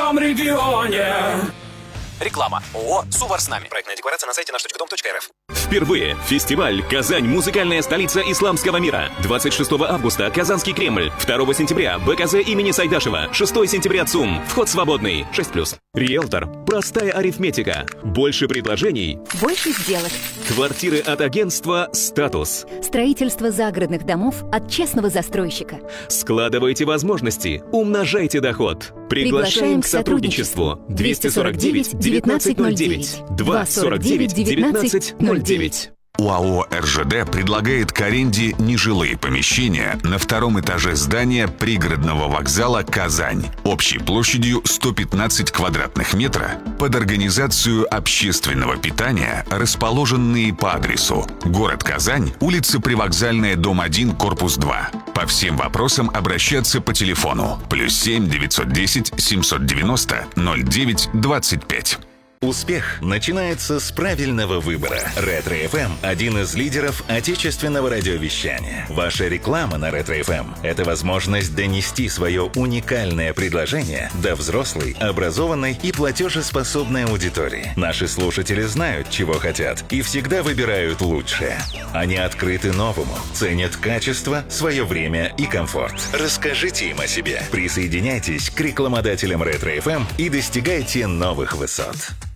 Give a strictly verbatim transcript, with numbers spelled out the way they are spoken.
моем регионе. Реклама. ООО «Сувар с нами». Проектная декларация на сайте наш точка дом точка эр эф. Впервые фестиваль «Казань. Музыкальная столица исламского мира». двадцать шестого августа Казанский Кремль. второго сентября БКЗ имени Сайдашева. шестого сентября ЦУМ. Вход свободный. шесть плюс. Риэлтор. Простая арифметика. Больше предложений. Больше сделок. Квартиры от агентства «Статус». Строительство загородных домов от честного застройщика. Складывайте возможности. Умножайте доход. Приглашаем к сотрудничеству. двести сорок девять девятнадцать ноль девять. два сорок девять девятнадцать ноль девять. ОАО эр жэ дэ предлагает к аренде нежилые помещения на втором этаже здания пригородного вокзала «Казань» общей площадью сто пятнадцать квадратных метров под организацию общественного питания, расположенные по адресу город Казань, улица Привокзальная, дом один, корпус два. По всем вопросам обращаться по телефону плюс семь девятьсот десять семьсот девяносто ноль девять двадцать пять. Успех начинается с правильного выбора. Ретро-эф эм – один из лидеров отечественного радиовещания. Ваша реклама на Ретро-эф эм – это возможность донести свое уникальное предложение до взрослой, образованной и платежеспособной аудитории. Наши слушатели знают, чего хотят, и всегда выбирают лучшее. Они открыты новому, ценят качество, свое время и комфорт. Расскажите им о себе. Присоединяйтесь к рекламодателям Ретро-эф эм и достигайте новых высот.